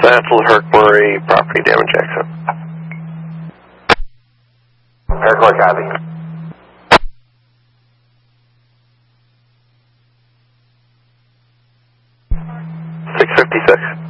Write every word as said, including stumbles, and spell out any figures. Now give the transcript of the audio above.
Baffled Herc Murray, property damage exit. Airport copy. six fifty-six.